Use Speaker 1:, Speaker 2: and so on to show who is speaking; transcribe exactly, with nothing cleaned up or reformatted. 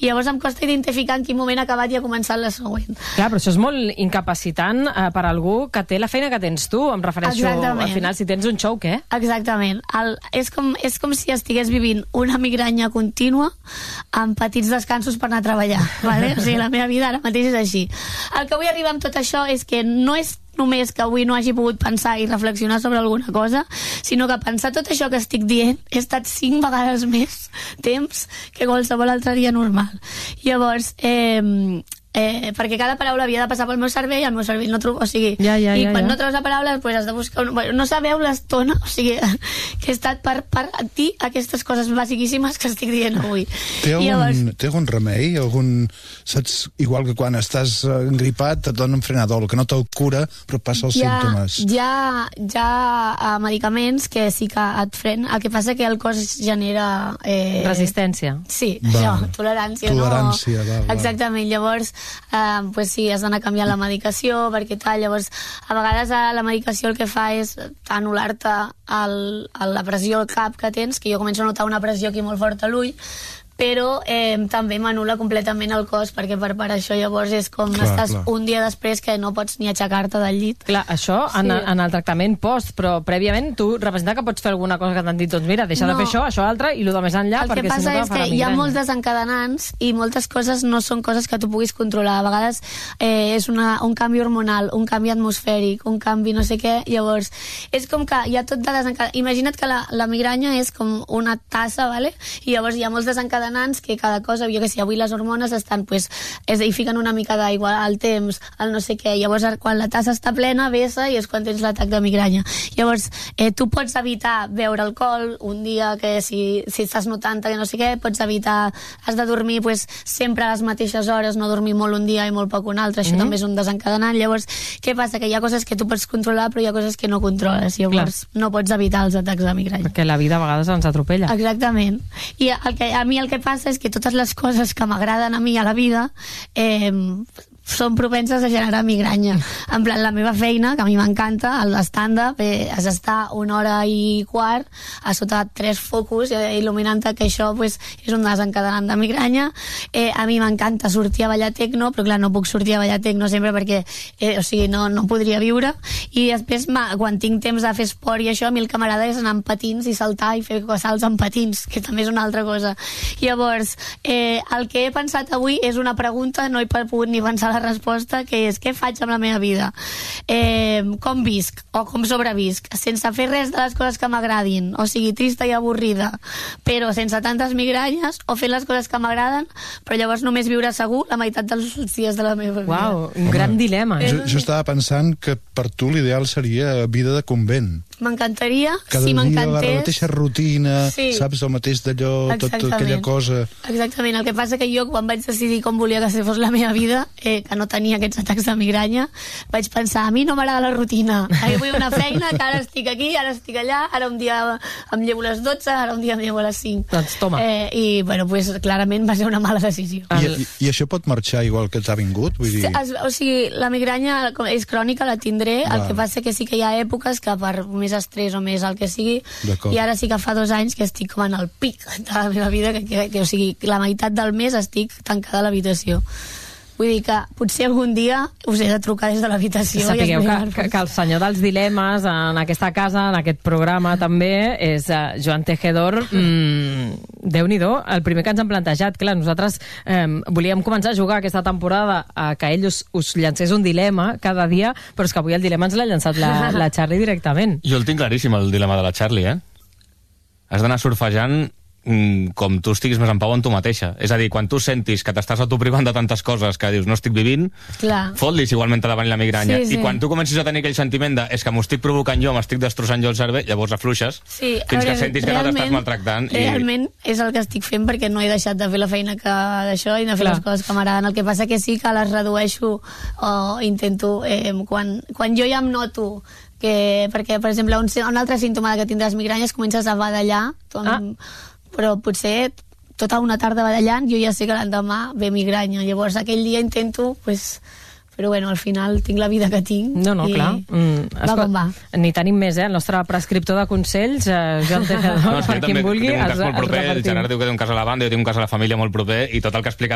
Speaker 1: I llavors em costa identificar en quin moment ha acabat i ha començat la següent.
Speaker 2: Clar, però això és molt incapacitant eh, per algú que té la feina que tens tu, em refereixo.
Speaker 1: Exactament.
Speaker 2: Al final, si tens un show, què?
Speaker 1: Exactament. El, és, com, és com si estigués vivint una migranya contínua amb petits descansos per anar a treballar. Vale? O sigui, la meva vida ara mateix és així. El que vull arribar amb tot això és que no és només que avui no hagi pogut pensar i reflexionar sobre alguna cosa, sinó que pensar tot això que estic dient he estat cinc vegades més temps que qualsevol altre dia normal. Llavors, eh, Eh, perquè cada paraula havia de passar pel meu cervell i el meu cervell no trobo, o sigui,
Speaker 2: ja, ja,
Speaker 1: i
Speaker 2: ja,
Speaker 1: quan
Speaker 2: ja.
Speaker 1: no trobes la paraula pues has de buscar un... Bueno, no sabeu l'estona, o sigui, que he estat per, per dir aquestes coses basiquíssimes que estic dient avui.
Speaker 3: Té algun,
Speaker 1: llavors...
Speaker 3: té algun remei? Algun, saps, igual que quan estàs engripat et donen frenadol, que no te'l cura però passa els
Speaker 1: ja,
Speaker 3: símptomes.
Speaker 1: Hi ha, hi ha uh, medicaments que sí que et frenen, el que passa que el cos genera... Eh...
Speaker 2: Resistència.
Speaker 1: Sí,
Speaker 3: val.
Speaker 1: això, tolerància.
Speaker 3: Tolerància,
Speaker 1: no...
Speaker 3: val, val.
Speaker 1: Exactament, llavors Uh, pues sí, has d'anar canviant la medicació perquè tal, llavors a vegades uh, la medicació el que fa és anul·lar-te el, el, la pressió al cap que tens, que jo començo a notar una pressió aquí molt forta a l'ull, però eh, també m'anul·la completament el cos, perquè per, per això llavors és com
Speaker 3: clar,
Speaker 1: estàs
Speaker 3: clar.
Speaker 1: un dia després que no pots ni aixecar-te del llit.
Speaker 2: Clar, això en,
Speaker 1: Sí.
Speaker 2: en el tractament post, però prèviament tu representa que pots fer alguna cosa que t'han dit, doncs mira, deixa
Speaker 1: No.
Speaker 2: de fer això, això altre, i el de més enllà,
Speaker 1: El que
Speaker 2: perquè si
Speaker 1: passa
Speaker 2: no
Speaker 1: és
Speaker 2: t'agafarà
Speaker 1: que hi ha
Speaker 2: migranya.
Speaker 1: molts desencadenants i moltes coses no són coses que tu puguis controlar. A vegades eh, és una, un canvi hormonal, un canvi atmosfèric, un canvi no sé què, llavors és com que hi ha tot de desencadenants. Imagina't que la, la migranya és com una tassa, vale? I llavors hi ha molts desencadenants que cada cosa, jo que sé, avui les hormones estan, pues, és a dir, fiquen una mica d'aigua al temps, al no sé què, llavors quan la tassa està plena, vessa i és quan tens l'atac de migranya. Llavors, eh, tu pots evitar beure alcohol un dia que si, si estàs notant que no sé què, pots evitar, has de dormir pues, sempre a les mateixes hores, no dormir molt un dia i molt poc un altre, això mm-hmm. també és un desencadenant. Llavors, què passa? Que hi ha coses que tu pots controlar però hi ha coses que no controles, llavors Clar. no pots evitar els atacs de migranya.
Speaker 2: Perquè la vida a vegades ens atropella.
Speaker 1: Exactament. I el que, a mi el que passa és que totes les coses que m'agraden a mi a la vida eh, són propenses a generar migranya. En plan, la meva feina, que a mi m'encanta, el stand-up, eh, has d'estar una hora i quart a sota tres focus eh, il·luminant-te, que això pues, és un desencadenant de migranya. Eh, a mi m'encanta sortir a ballar tecno, però clar, no puc sortir a ballar tecno sempre perquè eh, o sigui, no, no podria viure. I després, quan tinc temps de fer esport i això, a mi el que m'agrada és anar amb patins i saltar i fer salts amb patins, que també és una altra cosa. Llavors, eh, el que he pensat avui és una pregunta, no he pogut ni pensar la resposta, que és què faig amb la meva vida? Eh, com visc o com sobrevisc? Sense fer res de les coses que m'agradin, o sigui, trista i avorrida, però sense tantes migranyes, o fent les coses que m'agraden, però llavors només viure segur la meitat dels dies de la meva vida.
Speaker 2: Uau, un gran dilema.
Speaker 3: Jo, jo estava pensant que per tu l'ideal seria vida de convent.
Speaker 1: M'encantaria,
Speaker 3: Cada
Speaker 1: si
Speaker 3: dia
Speaker 1: m'encantés...
Speaker 3: la mateixa rutina,
Speaker 1: Sí.
Speaker 3: saps, el mateix d'allò, tot, tot aquella cosa...
Speaker 1: Exactament, el que passa que jo quan vaig decidir com volia que fos la meva vida, eh, que no tenia aquests atacs de migranya, vaig pensar, a mi no m'agrada la rutina, ara vull una feina, que ara estic aquí, ara estic allà, ara un dia em llevo a les dotze, ara un dia em llevo a les cinc.
Speaker 2: Doncs toma.
Speaker 1: Eh, I, bueno, pues, clarament va ser una mala decisió.
Speaker 3: I, i, I això pot marxar igual que t'ha vingut? Vull dir...
Speaker 1: Es, o sigui, la migranya és crònica, la tindré,
Speaker 3: Val.
Speaker 1: el que passa que sí que hi ha èpoques que per més estrès o més el que sigui,
Speaker 3: D'acord.
Speaker 1: i ara sí que fa dos anys que estic com en el pic de la meva vida, que, que, que o sigui, la meitat del mes estic tancada a l'habitació. Vull dir que potser algun dia us he de trucar des de l'habitació.
Speaker 2: Sapigueu que, que, que el senyor dels dilemes en aquesta casa, en aquest programa també, és uh, Joan Tejedor. Mm, Déu-n'hi-do, el primer que ens han plantejat. Clar, nosaltres eh, volíem començar a jugar aquesta temporada a que ell us, us llancés un dilema cada dia, però és que avui el dilema ens l'ha llançat la, la Charlie directament.
Speaker 4: Jo el tinc claríssim, el dilema de la Charlie, eh? Has d'anar surfejant com tu estiguis més en pau amb tu mateixa. És a dir, quan tu sentis que t'estàs autoprivant de tantes coses que dius no estic vivint,
Speaker 1: Clar.
Speaker 4: fot-lis igualment t'ha de venir la migranya.
Speaker 1: Sí, sí.
Speaker 4: I quan tu comencis a tenir aquell sentiment de és que m'ho estic provocant jo, m'estic destrossant jo el cervell, llavors afluixes,
Speaker 1: Sí,
Speaker 4: fins
Speaker 1: veure,
Speaker 4: que sentis que no t'estàs maltractant.
Speaker 1: Realment i... és el que estic fent, perquè no he deixat de fer la feina que d'això i de fer
Speaker 2: Clar.
Speaker 1: les coses que m'agraden. El que passa que sí que les redueixo o intento... Eh, quan, quan jo ja em noto que... Perquè, per exemple, un, un altre símptoma que tindràs migranyes, comences a badallar, tu,
Speaker 2: Ah.
Speaker 1: però potser tota una tarda badallant jo ja sé que l'endemà ve migranya. Llavors aquell dia intento... Pues, però bueno, al final tinc la vida que tinc.
Speaker 2: No, no,
Speaker 1: i
Speaker 2: clar. Mm,
Speaker 1: va com va.
Speaker 2: Ni tenim més, eh? El nostre prescriptor de consells, eh, Joan Tejedor,
Speaker 4: No, és que
Speaker 2: per
Speaker 4: jo
Speaker 2: qui
Speaker 4: també
Speaker 2: vulgui,
Speaker 4: tinc un cas
Speaker 2: es,
Speaker 4: molt
Speaker 2: es
Speaker 4: proper, el
Speaker 2: repartim.
Speaker 4: Gerard diu que té un cas a la banda, jo tinc un cas a la família molt proper, i tot el que ha explicat